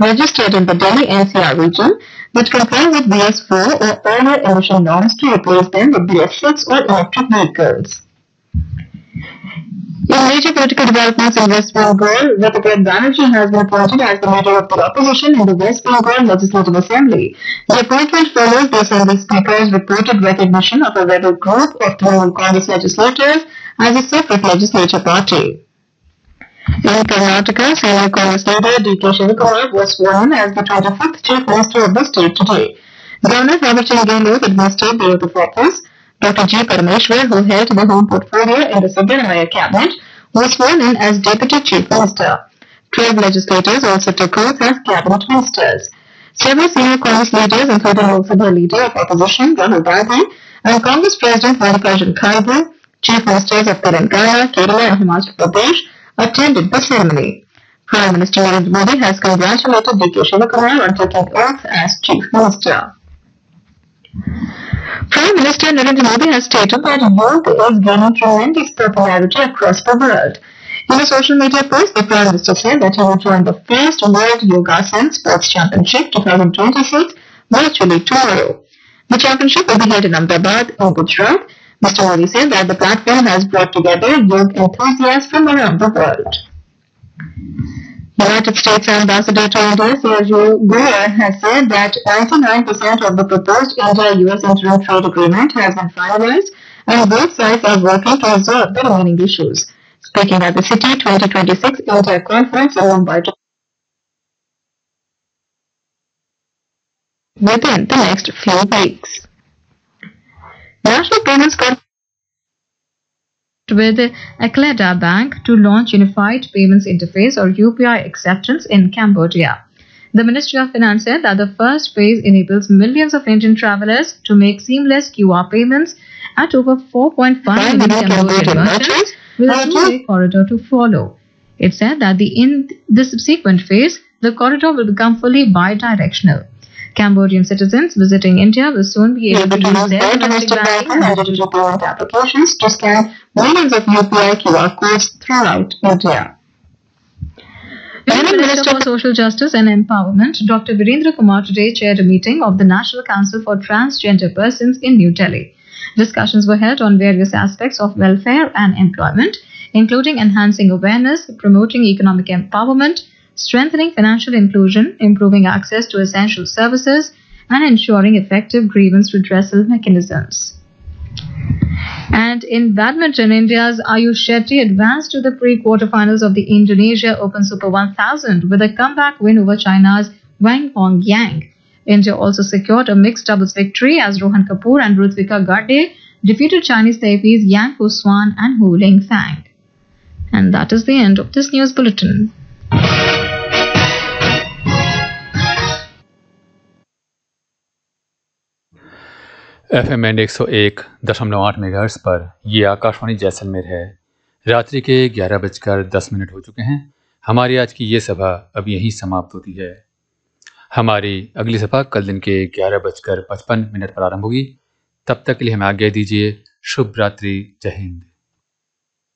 registered in the Delhi NCR region that comply with BS4 or earlier emission norms to replace them with BS6 or electric vehicles. In major political developments in West Bengal, Ritika Banerjee has been appointed as the leader of the opposition in the West Bengal Legislative Assembly. The appointment follows the Assembly Speaker's reported recognition of a rebel group of Trinamool Congress legislators as a separate legislature party. In Karnataka, senior Congress leader D.K. Shivakumar was sworn as the 25th Chief Minister of the state today. Governor Robert Gehlot administered the oath of office. Dr. G. Parameshwar, who held the home portfolio in the Siddaramaiah cabinet, was sworn in as Deputy Chief Minister. 12 legislators also took oath as cabinet ministers. Several senior Congress leaders, including Lok Sabha Leader of Opposition Rahul Gandhi and Congress President Mallikarjun Kharge, Chief Ministers of Telangana, Kerala and Himachal Pradesh, attended the ceremony. Prime Minister Narendra Modi has congratulated D.K. Shivakumar on taking oath as Chief Minister. Prime Minister Narendra Modi has stated that yoga is gaining tremendous popularity across the world. In a social media post, the Prime Minister said that he will join the first World Yogasan Sports Championship 2026 virtually tomorrow. The championship will be held in Ahmedabad, in Gujarat. Mr. Modi said that the platform has brought together yoga enthusiasts from around the world. United States Ambassador to India, Sergio Goyer, has said that 99% of the proposed India-US interim trade agreement has been finalized and both sides are working to resolve the remaining issues. Speaking at the City 2026 India Conference in Mumbai within the next few weeks. National Payments Corporation with Akleda Bank to launch Unified Payments Interface or UPI acceptance in Cambodia. The Ministry of Finance said that the first phase enables millions of Indian travelers to make seamless QR payments at over 4.5 million Cambodian merchants with a two-way corridor to follow. It said that in the subsequent phase, the corridor will become fully bi-directional. Cambodian citizens visiting India will soon be able to use their domestic banking and digital payment applications to scan millions of UPI QR codes throughout India. Union Minister for Social Justice and Empowerment, Dr. Virendra Kumar, today chaired a meeting of the National Council for Transgender Persons in New Delhi. Discussions were held on various aspects of welfare and employment, including enhancing awareness, promoting economic empowerment, strengthening financial inclusion, improving access to essential services, and ensuring effective grievance redressal mechanisms. And in badminton, India's Ayush Shetty advanced to the pre-quarterfinals of the Indonesia Open Super 1000 with a comeback win over China's Wang Hongyang. India also secured a mixed doubles victory as Rohan Kapoor and Rutvika Garde defeated Chinese Taipei's Yang Kuswan and Hu Lingfang. And that is the end of this news bulletin. FM 101.8 megahertz पर ये आकाशवाणी जैसलमेर है। रात्रि के 11:10 हो चुके हैं। हमारी आज की ये सभा अब यहीं समाप्त होती है। हमारी अगली सभा कल दिन के 11:55 पर आरंभ होगी। तब तक के लिए हमें आज्ञा दीजिए। शुभ रात्रि। जय हिंद।